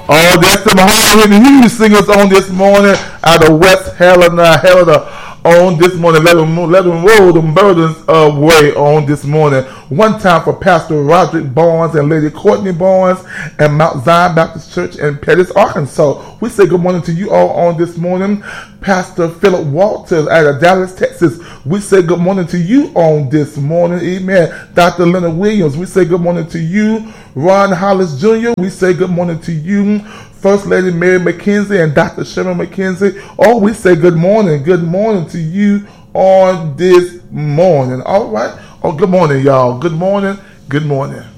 Oh, that's the hard-hitting singers on this morning out of West Helena on this morning. Let them roll them burdens away on this morning. One time for Pastor Roderick Barnes and Lady Courtney Barnes and Mount Zion Baptist Church in Pettis, Arkansas. We say good morning to you all on this morning. Pastor Philip Walters out of Dallas, Texas. We say good morning to you on this morning. Amen. Dr. Leonard Williams, we say good morning to you. Ron Hollis Jr., we say good morning to you. First Lady Mary McKenzie and Dr. Sherman McKenzie. Oh, we say good morning to you on this morning. All right. Oh, good morning, y'all. Good morning.